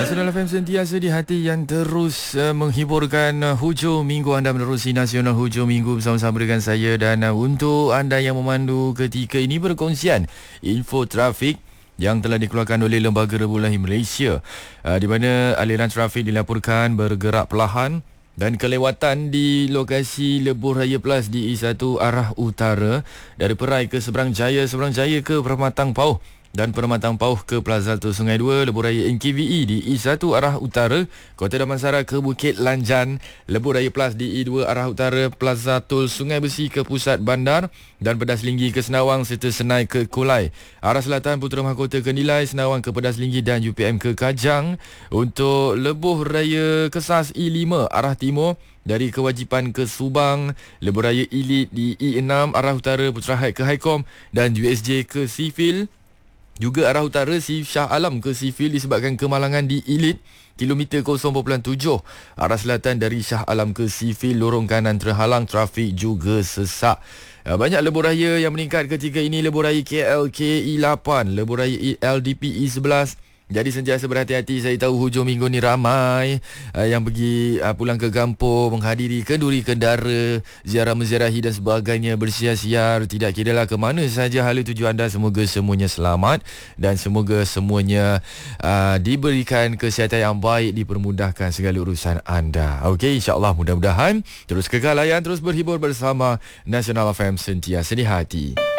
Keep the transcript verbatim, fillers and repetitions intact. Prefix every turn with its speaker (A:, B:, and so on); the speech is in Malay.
A: Nasional F M sentiasa di hati yang terus uh, menghiburkan uh, hujung minggu. Anda menerusi Nasional Hujung Minggu bersama-sama dengan saya. Dan uh, untuk anda yang memandu ketika ini, perkongsian info trafik yang telah dikeluarkan oleh Lembaga Rebulahi Malaysia, uh, di mana aliran trafik dilaporkan bergerak perlahan dan kelewatan di lokasi Lebuh Raya Plus di E satu arah utara dari Perai ke Seberang Jaya, Seberang Jaya ke Permatang Pauh dan Permatang Pauh ke Plaza Tul Sungai dua, Lebuh Raya N K V E di E satu arah utara, Kota Damansara ke Bukit Lanjan, Lebuh Raya Plus di E dua arah utara, Plaza Tul Sungai Besi ke Pusat Bandar dan Pedas Linggi ke Senawang serta Senai ke Kulai. Arah selatan Putera Mahkota ke Nilai, Senawang ke Pedas Linggi dan U P M ke Kajang. Untuk Lebuh Raya Kesas E lima arah timur dari Kewajipan ke Subang, Lebuh Raya Elite di E enam arah utara, Putra Haid ke Haikom dan U S J ke Sifil. Juga arah utara si Shah Alam ke Sifil disebabkan kemalangan di Elite kilometer kosong perpuluhan tujuh. Arah selatan dari Shah Alam ke Sifil, lorong kanan terhalang, trafik juga sesak. Banyak lebuh raya yang meningkat ketika ini. Lebuh raya K L K E lapan, lebuh raya L D P E sebelas. Jadi sentiasa berhati-hati. Saya tahu hujung minggu ni ramai uh, yang pergi uh, pulang ke kampung, menghadiri kenduri kendara, ziarah menziarahi dan sebagainya, bersiar-siar. Tidak kira lah ke mana saja hala tuju anda, semoga semuanya selamat dan semoga semuanya uh, diberikan kesihatan yang baik, dipermudahkan segala urusan anda. Okey, insya-Allah, mudah-mudahan terus kekal layan, terus berhibur bersama Nasional F M sentiasa di hati.